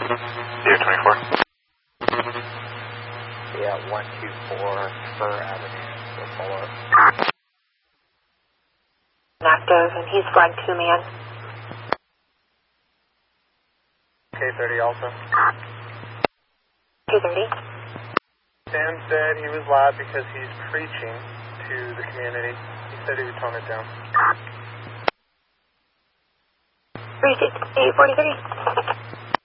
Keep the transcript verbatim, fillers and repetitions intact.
Zero twenty-four. Yeah, one two four Spur Avenue. So follow up. Active, and he's flagged two man. K thirty also. K thirty. Sam said he was live because he's preaching to the community. He said he would tone it down. three six eight forty-three.